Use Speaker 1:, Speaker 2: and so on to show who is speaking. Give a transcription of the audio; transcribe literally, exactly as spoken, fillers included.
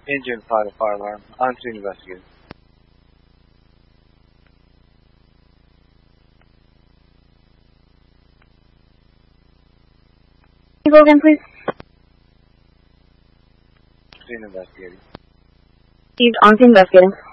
Speaker 1: Engine fire, fire alarm. On to investigate.
Speaker 2: Can you go again, please?
Speaker 1: Scene investigating.
Speaker 2: Steve, on to investigating.